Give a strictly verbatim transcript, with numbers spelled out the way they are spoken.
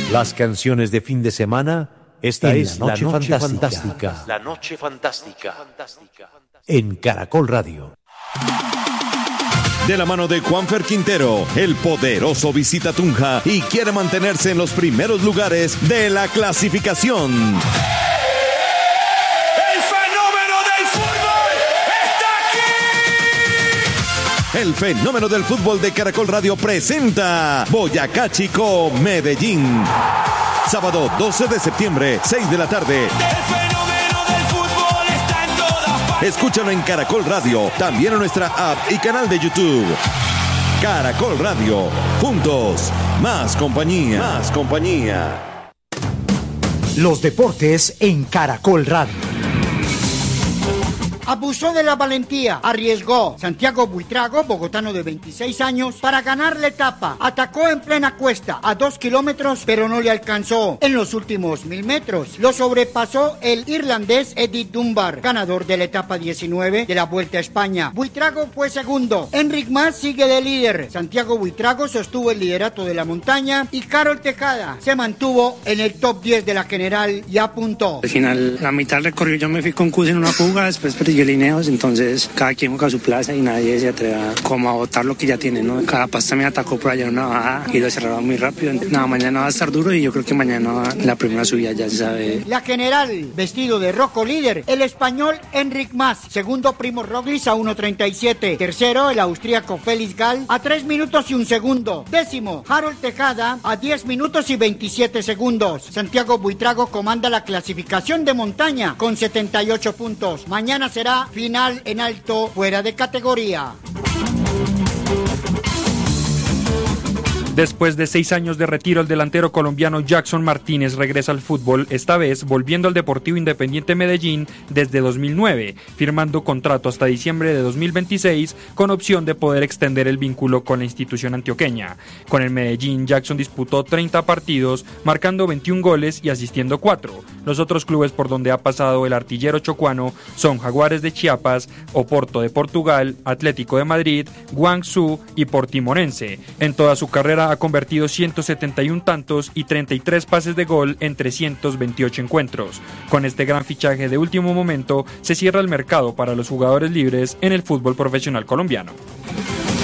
Las canciones de fin de semana, esta En es la La Noche Noche Fantástica. Fantástica. La Noche Fantástica. En Caracol Radio. De la mano de Juanfer Quintero, el poderoso visita Tunja y quiere mantenerse en los primeros lugares de la clasificación. ¡El fenómeno del fútbol está aquí! El fenómeno del fútbol de Caracol Radio presenta Boyacá Chico Medellín. Sábado doce de septiembre, seis de la tarde. El fenómeno del fútbol está en todas partes. Escúchalo en Caracol Radio, también en nuestra app y canal de YouTube. Caracol Radio, juntos, más compañía, más compañía. Los deportes en Caracol Radio. Abusó de la valentía, arriesgó. Santiago Buitrago, bogotano de veintiséis años, para ganar la etapa. Atacó en plena cuesta, a dos kilómetros, pero no le alcanzó. En los últimos mil metros, lo sobrepasó el irlandés Eddie Dunbar, ganador de la etapa diecinueve de la Vuelta a España. Buitrago fue segundo. Enric Mas sigue de líder. Santiago Buitrago sostuvo el liderato de la montaña y Carol Tejada se mantuvo en el top diez de la general y apuntó. Al final, la mitad del recorrido yo me fui con Cus en una fuga, después perdí lineos, entonces cada quien juega a su plaza y nadie se atreve a, como a botar lo que ya tiene, ¿no? Cada pasta me atacó por allá en una bajada y lo cerraba muy rápido. Nada, mañana va a estar duro y yo creo que mañana la primera subida ya se sabe. La general, vestido de rojo líder, el español Enric Mas, segundo Primo Roglic a uno treinta y siete, tercero el austríaco Felix Gall a tres minutos y un segundo, décimo Harold Tejada a diez minutos y veintisiete segundos. Santiago Buitrago comanda la clasificación de montaña con setenta y ocho puntos. Mañana será final en alto fuera de categoría. Después de seis años de retiro, el delantero colombiano Jackson Martínez regresa al fútbol, esta vez volviendo al Deportivo Independiente Medellín desde dos mil nueve, firmando contrato hasta diciembre de dos mil veintiséis con opción de poder extender el vínculo con la institución antioqueña. Con el Medellín, Jackson disputó treinta partidos, marcando veintiún goles y asistiendo cuatro. Los otros clubes por donde ha pasado el artillero chocuano son Jaguares de Chiapas, Oporto de Portugal, Atlético de Madrid, Guangzhou y Portimonense. En toda su carrera ha convertido ciento setenta y uno tantos y treinta y tres pases de gol en trescientos veintiocho encuentros. Con este gran fichaje de último momento, se cierra el mercado para los jugadores libres en el fútbol profesional colombiano.